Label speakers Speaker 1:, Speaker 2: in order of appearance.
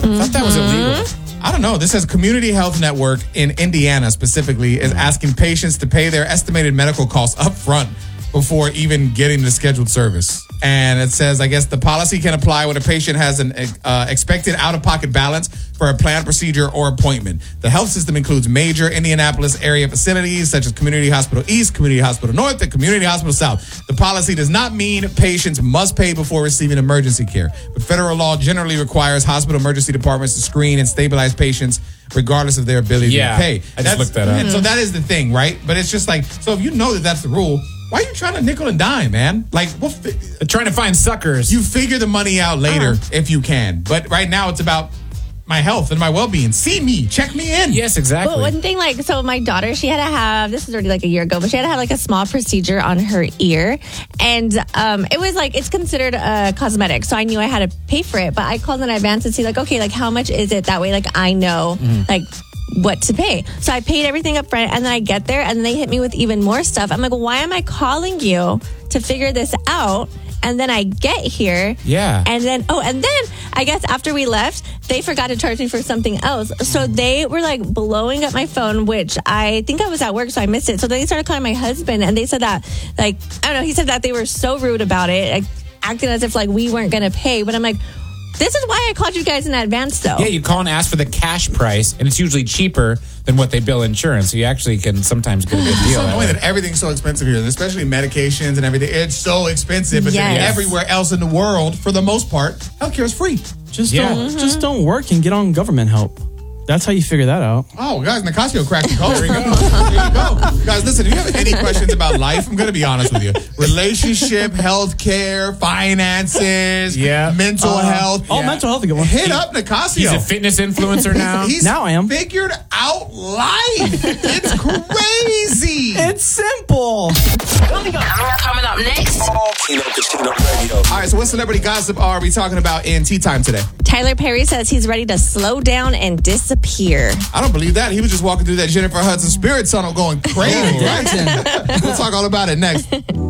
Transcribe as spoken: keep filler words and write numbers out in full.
Speaker 1: I thought that was illegal.
Speaker 2: I don't know. This says Community Health Network in Indiana specifically is asking patients to pay their estimated medical costs up front before even getting the scheduled service. And it says, I guess the policy can apply when a patient has an uh, expected out-of-pocket balance for a planned procedure or appointment. The health system includes major Indianapolis area facilities such as Community Hospital East, Community Hospital North, and Community Hospital South. The policy does not mean patients must pay before receiving emergency care, but federal law generally requires hospital emergency departments to screen and stabilize patients regardless of their ability
Speaker 1: yeah,
Speaker 2: to pay.
Speaker 1: I just
Speaker 2: That's,
Speaker 1: looked that up.
Speaker 2: And so that is the thing, right? But it's just like, so if you know that that's the rule, why are you trying to nickel and dime, man? Like, what? Fi-
Speaker 1: They're trying to find suckers.
Speaker 2: You figure the money out later uh-huh. if you can. But right now, it's about my health and my well-being. See me. Check me in.
Speaker 1: Yes, exactly.
Speaker 3: But one thing, like, so my daughter, she had to have, this was already like a year ago, but she had to have like a small procedure on her ear. And um, it was like, it's considered a cosmetic. So I knew I had to pay for it. But I called in advance and see like, okay, like how much is it? That way, like, I know, mm-hmm. like, what to pay. So I paid everything up front, and then I get there and they hit me with even more stuff. I'm like, why am I calling you to figure this out? And then I get here.
Speaker 1: Yeah.
Speaker 3: And then, oh, and then I guess after we left, they forgot to charge me for something else. So they were like blowing up my phone, which I think I was at work, so I missed it. So they started calling my husband, and they said that, like, I don't know, he said that they were so rude about it, like, acting as if like we weren't going to pay. But I'm like, this is why I called you guys in advance, though.
Speaker 1: Yeah, you call and ask for the cash price, and it's usually cheaper than what they bill insurance. So you actually can sometimes get a good deal.
Speaker 2: It's so annoying that everything's so expensive here, especially medications and everything. It's so expensive, but
Speaker 3: yes.
Speaker 2: then everywhere else in the world, for the most part, healthcare is free.
Speaker 4: Just
Speaker 1: yeah.
Speaker 4: don't,
Speaker 3: Mm-hmm.
Speaker 4: just don't work and get on government help. That's how you figure that out.
Speaker 2: Oh, guys, Nicasio cracked the code. There you go. There you go. Guys, listen, if you have any questions about life, I'm going to be honest with you. Relationship, healthcare, finances,
Speaker 1: yeah.
Speaker 2: mental
Speaker 4: uh,
Speaker 2: health.
Speaker 4: Oh,
Speaker 2: yeah.
Speaker 4: mental health, a good one.
Speaker 2: Hit up Nicasio.
Speaker 1: He's a fitness influencer now.
Speaker 2: He's
Speaker 4: now I am.
Speaker 2: figured out life. It's crazy.
Speaker 4: It's simple.
Speaker 5: Coming up, coming up next.
Speaker 6: Kino Casino Radio.
Speaker 2: All right, so what celebrity gossip are we talking about in Tea Time today?
Speaker 3: Tyler Perry says he's ready to slow down and disappear.
Speaker 2: I don't believe that. He was just walking through that Jennifer Hudson Spirit tunnel going crazy.
Speaker 4: Oh,
Speaker 2: right? We'll talk all about it next.